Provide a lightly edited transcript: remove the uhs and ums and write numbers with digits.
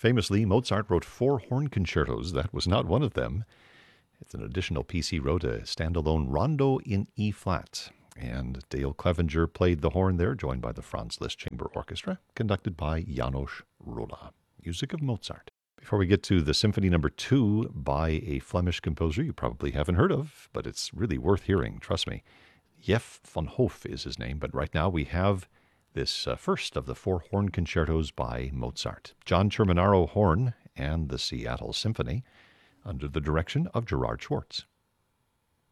Famously, Mozart wrote 4 horn concertos. That was not one of them. It's an additional piece he wrote, a standalone rondo in E-flat. And Dale Clevenger played the horn there, joined by the Franz Liszt Chamber Orchestra, conducted by János Róla. Music of Mozart. Before we get to the Symphony No. 2 by a Flemish composer you probably haven't heard of, but it's really worth hearing, trust me. Jef van Hoof is his name, but right now we have this first of the 4 horn concertos by Mozart. John Terminaro horn and the Seattle Symphony, under the direction of Gerard Schwartz.